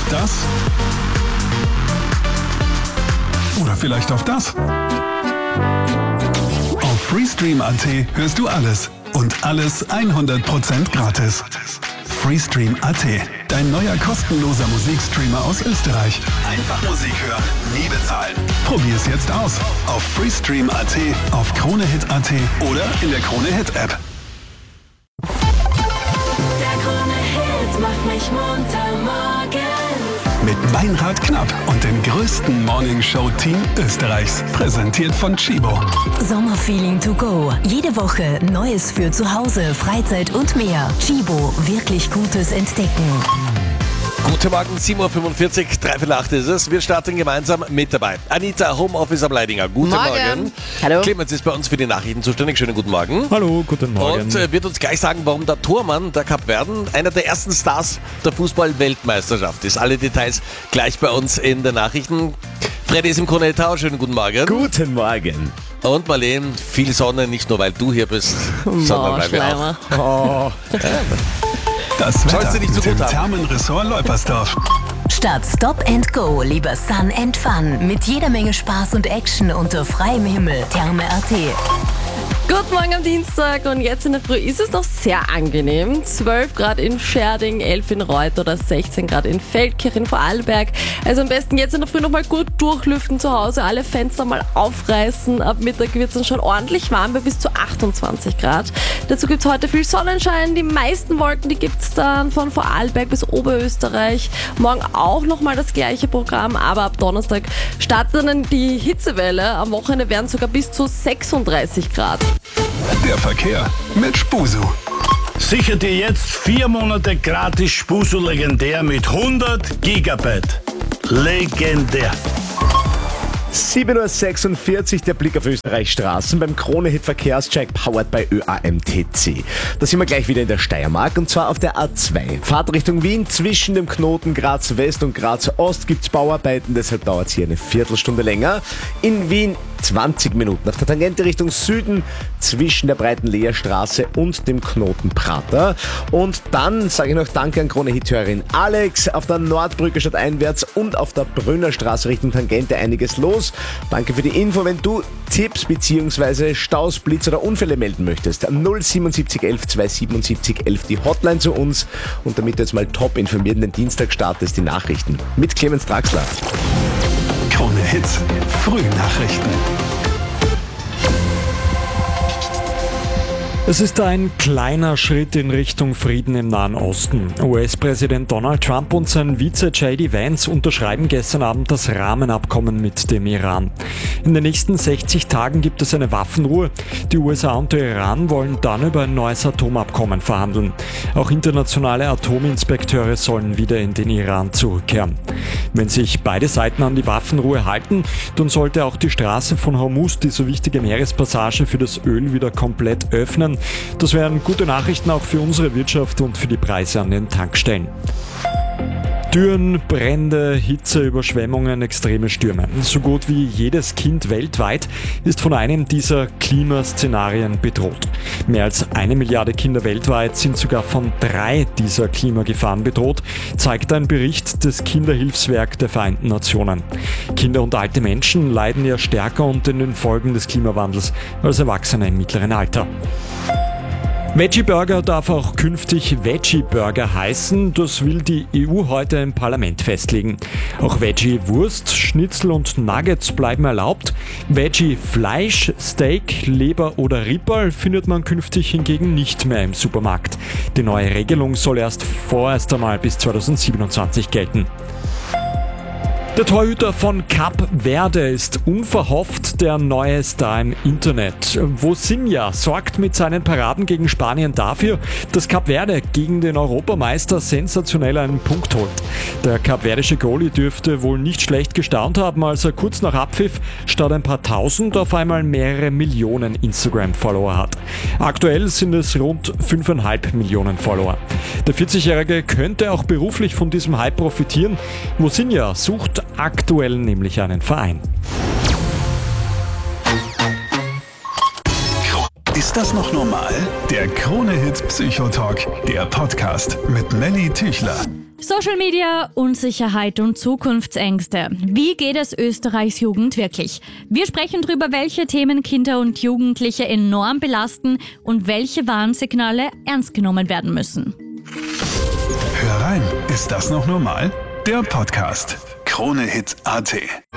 das? Oder vielleicht auf das? Auf Freestream.at hörst du alles. Und alles 100% gratis. Freestream.at, dein neuer kostenloser Musikstreamer aus Österreich. Einfach Musik hören, nie bezahlen. Probier's jetzt aus. Auf Freestream.at, auf KroneHit.at oder in der KroneHit-App. Der Krone-Hit macht mich munter morgen. Mit Meinrad Knapp und dem größten Morningshow-Team Österreichs. Präsentiert von Chibo. Sommerfeeling to go. Jede Woche Neues für zu Hause, Freizeit und mehr. Chibo, wirklich Gutes entdecken. Guten Morgen, 7.45 Uhr, 7:45 ist es. Wir starten gemeinsam mit dabei. Anita, Homeoffice am Leidinger. Guten Morgen. Hallo. Clemens ist bei uns für die Nachrichten zuständig. Schönen guten Morgen. Hallo, guten Morgen. Und wird uns gleich sagen, warum der Tormann der Kapverden einer der ersten Stars der Fußball-Weltmeisterschaft ist. Alle Details gleich bei uns in den Nachrichten. Freddy ist im Kronetau. Schönen guten Morgen. Guten Morgen. Und Marlene, viel Sonne, nicht nur weil du hier bist, sondern weil wir auch. Das Sollst Wetter du nicht so mit dem gut haben. Thermenressort Leupersdorf. Statt Stop and Go, lieber Sun and Fun. Mit jeder Menge Spaß und Action unter freiem Himmel. Therme.at. Guten Morgen am Dienstag und jetzt in der Früh ist es noch sehr angenehm. 12 Grad in Scherding, 11 in Reuth oder 16 Grad in Feldkirch in Vorarlberg. Also am besten jetzt in der Früh nochmal gut durchlüften zu Hause, alle Fenster mal aufreißen. Ab Mittag wird es dann schon ordentlich warm bei bis zu 28 Grad. Dazu gibt es heute viel Sonnenschein. Die meisten Wolken, die gibt es dann von Vorarlberg bis Oberösterreich. Morgen auch nochmal das gleiche Programm, aber ab Donnerstag startet dann die Hitzewelle. Am Wochenende werden es sogar bis zu 36 Grad. Der Verkehr mit Spusu. Sicher dir jetzt 4 Monate gratis Spusu legendär mit 100 Gigabyte. Legendär. 7.46 Uhr, der Blick auf Österreichs Straßen beim Krone-Hit Verkehrscheck powered by ÖAMTC. Da sind wir gleich wieder in der Steiermark und zwar auf der A2. Fahrt Richtung Wien zwischen dem Knoten Graz West und Graz Ost gibt's Bauarbeiten, deshalb dauert es hier eine Viertelstunde länger. In Wien 20 Minuten auf der Tangente Richtung Süden zwischen der breiten Leerstraße und dem Knoten Prater. Und dann sage ich noch Danke an Krone-Hit-Hörerin Alex. Auf der Nordbrücke statt einwärts und auf der Brünnerstraße Richtung Tangente einiges los. Danke für die Info. Wenn du Tipps bzw. Staus, Blitz oder Unfälle melden möchtest, 077 11 277 11 die Hotline zu uns. Und damit du jetzt mal top informiert in den Dienstag startest, die Nachrichten mit Clemens Draxler. Krone Hits, Frühnachrichten. Es ist ein kleiner Schritt in Richtung Frieden im Nahen Osten. US-Präsident Donald Trump und sein Vize J.D. Vance unterschreiben gestern Abend das Rahmenabkommen mit dem Iran. In den nächsten 60 Tagen gibt es eine Waffenruhe. Die USA und der Iran wollen dann über ein neues Atomabkommen verhandeln. Auch internationale Atominspekteure sollen wieder in den Iran zurückkehren. Wenn sich beide Seiten an die Waffenruhe halten, dann sollte auch die Straße von Hormuz, die so wichtige Meerespassage für das Öl, wieder komplett öffnen. Das wären gute Nachrichten auch für unsere Wirtschaft und für die Preise an den Tankstellen. Dürren, Brände, Hitze, Überschwemmungen, extreme Stürme. So gut wie jedes Kind weltweit ist von einem dieser Klimaszenarien bedroht. Mehr als 1 Milliarde Kinder weltweit sind sogar von 3 dieser Klimagefahren bedroht, zeigt ein Bericht des Kinderhilfswerk der Vereinten Nationen. Kinder und alte Menschen leiden ja stärker unter den Folgen des Klimawandels als Erwachsene im mittleren Alter. Veggie Burger darf auch künftig Veggie Burger heißen. Das will die EU heute im Parlament festlegen. Auch Veggie Wurst, Schnitzel und Nuggets bleiben erlaubt. Veggie Fleisch, Steak, Leber oder Ribberl findet man künftig hingegen nicht mehr im Supermarkt. Die neue Regelung soll vorerst einmal bis 2027 gelten. Der Torhüter von Kap Verde ist unverhofft der neue Star im Internet. Vozinha sorgt mit seinen Paraden gegen Spanien dafür, dass Kap Verde gegen den Europameister sensationell einen Punkt holt. Der kapverdische Goalie dürfte wohl nicht schlecht gestaunt haben, als er kurz nach Abpfiff statt ein paar Tausend auf einmal mehrere Millionen Instagram-Follower hat. Aktuell sind es rund 5,5 Millionen Follower. Der 40-Jährige könnte auch beruflich von diesem Hype profitieren. Vozinha sucht aktuell nämlich einen Verein. Ist das noch normal? Der Krone-Hit Psychotalk, der Podcast mit Melly Tüchler. Social Media, Unsicherheit und Zukunftsängste. Wie geht es Österreichs Jugend wirklich? Wir sprechen darüber, welche Themen Kinder und Jugendliche enorm belasten und welche Warnsignale ernst genommen werden müssen. Hör rein, ist das noch normal? Der Podcast Krone Hit AT.